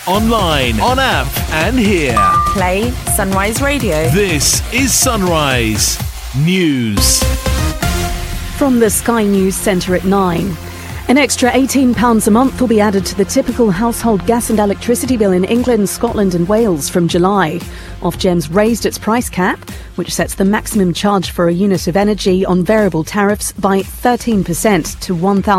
online, on app and here. Play Sunrise Radio. This is Sunrise News. From the Sky News Centre at 9. An extra £18 a month will be added to the typical household gas and electricity bill in England, Scotland and Wales from July. Ofgem's raised its price cap, which sets the maximum charge for a unit of energy on variable tariffs by 13% to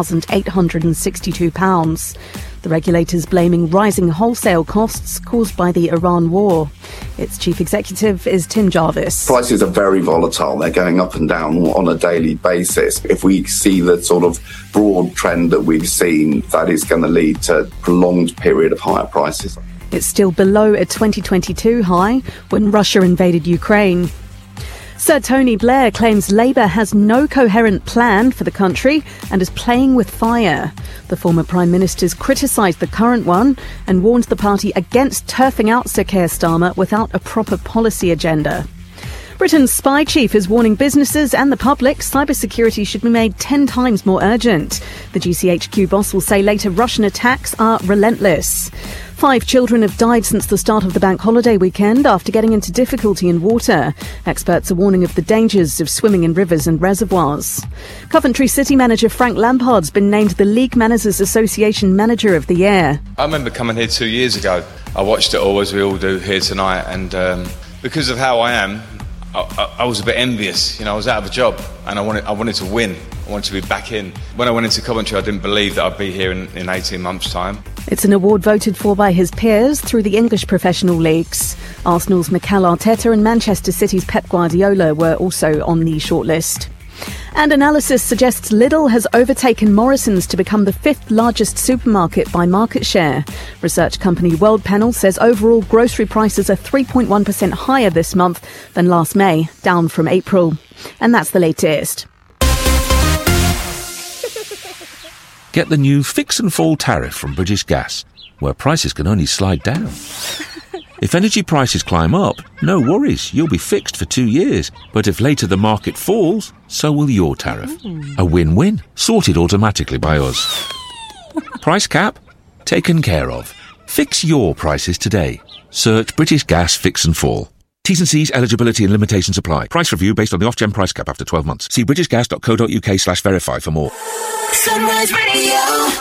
£1,862. The regulator's blaming rising wholesale costs caused by the Iran war. Its chief executive is Tim Jarvis. Prices are very volatile. They're going up and down on a daily basis. If we see the sort of broad trend that we've seen, that is going to lead to a prolonged period of higher prices. It's still below a 2022 high when Russia invaded Ukraine. Sir Tony Blair claims Labour has no coherent plan for the country and is playing with fire. The former Prime Minister's criticised the current one and warned the party against turfing out Sir Keir Starmer without a proper policy agenda. Britain's spy chief is warning businesses and the public cybersecurity should be made 10 times more urgent. The GCHQ boss will say later Russian attacks are relentless. 5 children have died since the start of the bank holiday weekend after getting into difficulty in water. Experts are warning of the dangers of swimming in rivers and reservoirs. Coventry City manager Frank Lampard's been named the League Managers Association Manager of the Year. I remember coming here 2 years ago. I watched it all, as we all do here tonight, and because of how I am, I was a bit envious. I was out of a job and I wanted to win. I wanted to be back in. When I went into Coventry, I didn't believe that I'd be here in 18 months' time. It's an award voted for by his peers through the English professional leagues. Arsenal's Mikel Arteta and Manchester City's Pep Guardiola were also on the shortlist. And analysis suggests Lidl has overtaken Morrison's to become the 5th largest supermarket by market share. Research company World Panel says overall grocery prices are 3.1% higher this month than last May, down from April. And that's the latest. Get the new Fix and Fall tariff from British Gas, where prices can only slide down. If energy prices climb up, no worries, you'll be fixed for 2 years. But if later the market falls, so will your tariff. A win-win, sorted automatically by us. Price cap? Taken care of. Fix your prices today. Search British Gas Fix and Fall. T's and C's, eligibility and limitations apply. Price review based on the Ofgem price cap after 12 months. See britishgas.co.uk/verify for more. Sunrise Radio.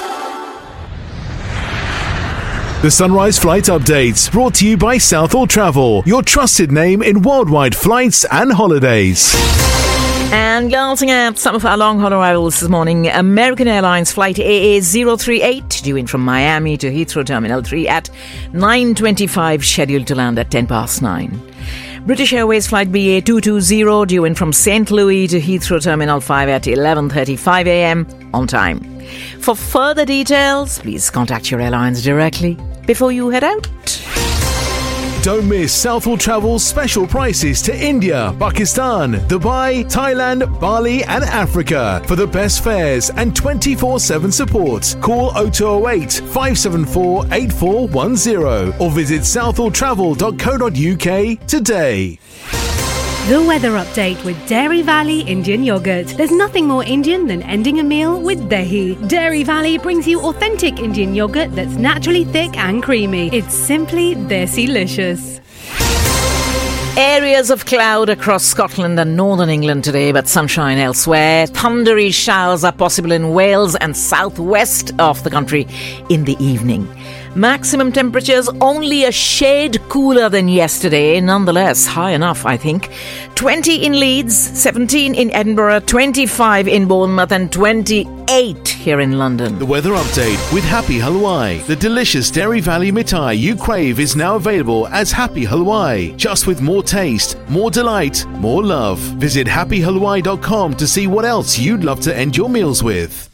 The Sunrise Flight Update, brought to you by Southall Travel, your trusted name in worldwide flights and holidays. And glancing at some of our long-haul arrivals this morning, American Airlines flight AA038 due in from Miami to Heathrow Terminal 3 at 9:25, scheduled to land at 9:10. British Airways flight BA220 due in from St. Louis to Heathrow Terminal 5 at 11:35 a.m. on time. For further details, please contact your airlines directly before you head out. Don't miss Southall Travel's special prices to India, Pakistan, Dubai, Thailand, Bali and Africa. For the best fares and 24/7 support, call 0208 574 8410 or visit southalltravel.co.uk today. The weather update with Dairy Valley Indian Yogurt. There's nothing more Indian than ending a meal with dahi. Dairy Valley brings you authentic Indian yogurt that's naturally thick and creamy. It's simply desi-licious. Areas of cloud across Scotland and northern England today, but sunshine elsewhere. Thundery showers are possible in Wales and southwest of the country in the evening. Maximum temperatures only a shade cooler than yesterday, nonetheless high enough, I think. 20 in Leeds, 17 in Edinburgh, 25 in Bournemouth and 28 here in London. The weather update with Happy Halwai. The delicious Dairy Valley mithai you crave is now available as Happy Halwai. Just with more taste, more delight, more love. Visit happyhalwai.com to see what else you'd love to end your meals with.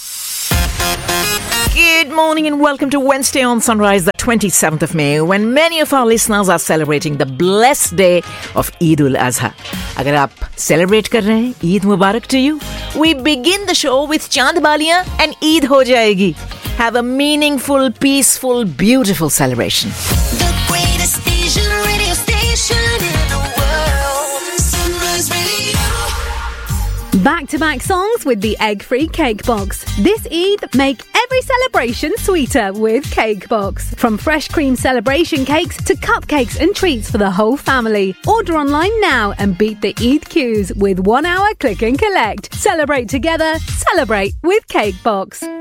Good morning and welcome to Wednesday on Sunrise, the 27th of May, when many of our listeners are celebrating the blessed day of Eid ul-Azha. Agar aap celebrate kar rahe hain, Eid Mubarak to you. We begin the show with Chand Baliyan and Eid ho jayegi. Have a meaningful, peaceful, beautiful celebration. The greatest Asian radio station in the world. Sunrise Radio. Back-to-back songs with the egg-free cake box. This Eid, make every celebration sweeter with Cakebox. From fresh cream celebration cakes to cupcakes and treats for the whole family. Order online now and beat the Eid queues with 1 hour click and collect. Celebrate together, celebrate with Cakebox.